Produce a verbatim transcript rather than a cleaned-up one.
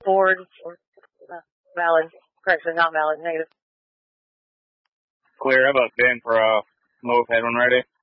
Ford. Uh, valid. Correction, not valid. Negative. Clear. How about Ben for uh, moped when ready?